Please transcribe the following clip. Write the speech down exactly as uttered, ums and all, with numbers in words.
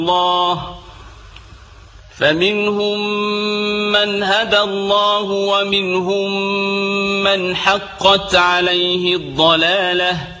الله فمنهم من هدى الله ومنهم من حقت عليه الضلالة